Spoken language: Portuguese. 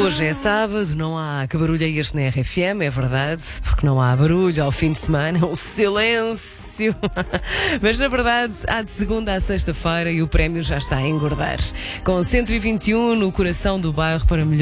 Hoje é sábado, não há que barulho é este na RFM, é verdade, porque não há barulho ao fim de semana, é um silêncio. Mas na verdade há de segunda à sexta-feira e o prémio já está a engordar. Com 121 no coração do bairro para melhor.